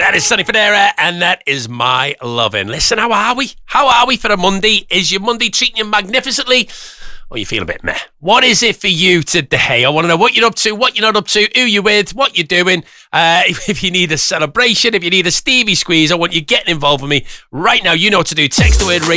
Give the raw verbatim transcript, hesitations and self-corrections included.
That is Sonny Fodera, and that is My Lovin'. Listen, how are we? How are we for a Monday? Is your Monday treating you magnificently? Or you feel a bit meh? What is it for you today? I want to know what you're up to, what you're not up to, who you're with, what you're doing. Uh, if you need a celebration, if you need a Stevie squeeze, I want you getting involved with me right now. You know what to do. Text the word radio